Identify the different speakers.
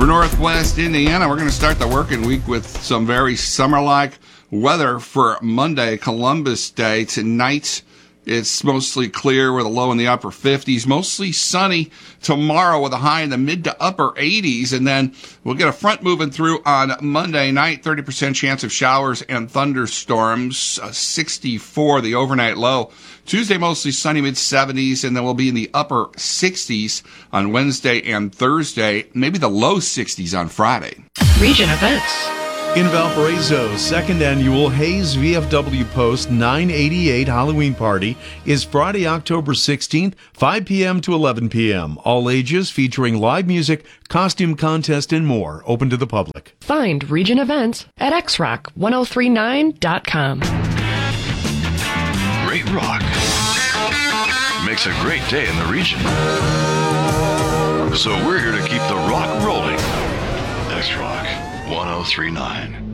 Speaker 1: Northwest Indiana, we're going to start the working week with some very summer-like weather for Monday, Columbus Day. Tonight, it's mostly clear with a low in the upper 50s, mostly sunny tomorrow with a high in the mid to upper 80s. And then we'll get a front moving through on Monday night, 30% chance of showers and thunderstorms, 64 the overnight low. Tuesday, mostly sunny, mid-70s, and then we'll be in the upper 60s on Wednesday and Thursday, maybe the low 60s on Friday.
Speaker 2: Region events.
Speaker 3: In Valparaiso, second annual Hayes VFW Post 988 Halloween Party is Friday, October 16th, 5 p.m. to 11 p.m. All ages, featuring live music, costume contest, and more. Open to the public.
Speaker 2: Find region events at xrock1039.com.
Speaker 4: Great rock makes a great day in the region. So we're here to keep the rock rolling. X-Rock 1039.